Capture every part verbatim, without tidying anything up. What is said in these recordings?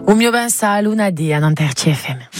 Au mio ben sa lunedì a Nanterre F M.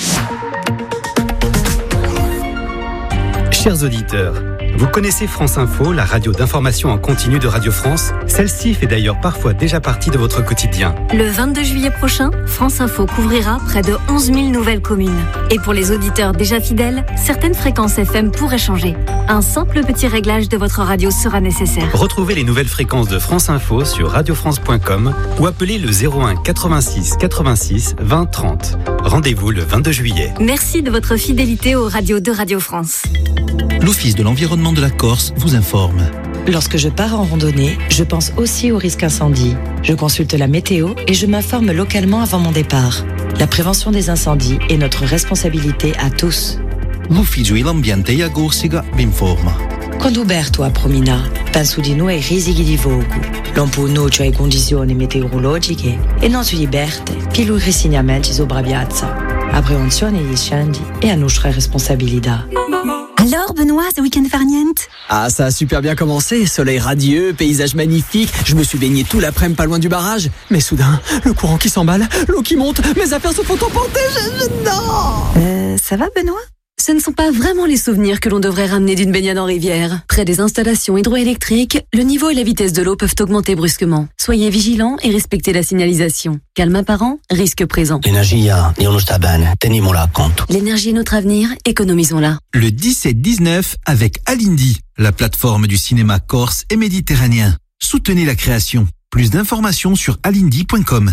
Chers auditeurs, vous connaissez France Info, la radio d'information en continu de Radio France? Celle-ci fait d'ailleurs parfois déjà partie de votre quotidien. Le vingt-deux juillet prochain, France Info couvrira près de onze mille nouvelles communes. Et pour les auditeurs déjà fidèles, certaines fréquences F M pourraient changer. Un simple petit réglage de votre radio sera nécessaire. Retrouvez les nouvelles fréquences de France Info sur radio france point com ou appelez le zéro un quatre-vingt-six quatre-vingt-six vingt trente. Rendez-vous le vingt-deux juillet. Merci de votre fidélité aux radios de Radio France. L'Office de l'environnement de la Corse vous informe. Lorsque je pars en randonnée, je pense aussi au risque incendie. Je consulte la météo et je m'informe localement avant mon départ. La prévention des incendies est notre responsabilité à tous. L'Ufficio dell'Ambiente e Corsica vi informa. Quando Uberto a promina, penso di noi ai rischi di fuoco. Non pronuncia le condizioni meteorologiche e non si liberte più i resignamenti sopra piazza. A prevenzione degli incendi è a nostra responsabilità. Alors Benoît, ce week-end farniente? Ah, ça a super bien commencé, soleil radieux, paysage magnifique, je me suis baigné tout l'après-midi pas loin du barrage, mais soudain, le courant qui s'emballe, l'eau qui monte, mes affaires se font emporter, je... je... non Euh, ça va Benoît? Ce ne sont pas vraiment les souvenirs que l'on devrait ramener d'une baignade en rivière. Près des installations hydroélectriques, le niveau et la vitesse de l'eau peuvent augmenter brusquement. Soyez vigilants et respectez la signalisation. Calme apparent, risque présent. L'energia non lo sta bene, teniamola a conto. L'énergie est notre avenir, économisons-la. Le dix-sept dix-neuf avec Alindi, la plateforme du cinéma corse et méditerranéen. Soutenez la création. Plus d'informations sur alindi point com.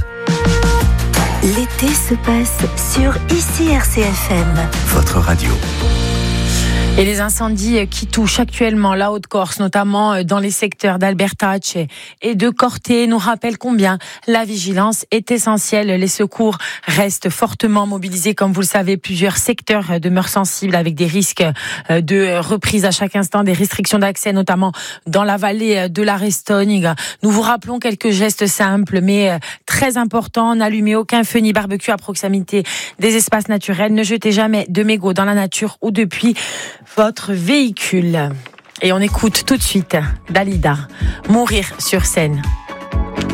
L'été se passe sur I C R C F M. Votre radio. Et les incendies qui touchent actuellement la Haute-Corse, notamment dans les secteurs d'Albertace et de Corté, nous rappellent combien la vigilance est essentielle. Les secours restent fortement mobilisés. Comme vous le savez, plusieurs secteurs demeurent sensibles avec des risques de reprise à chaque instant, des restrictions d'accès, notamment dans la vallée de la Restogne. Nous vous rappelons quelques gestes simples, mais très importants. N'allumez aucun feu ni barbecue à proximité des espaces naturels. Ne jetez jamais de mégots dans la nature ou depuis votre véhicule. Et on écoute tout de suite Dalida, Mourir sur scène.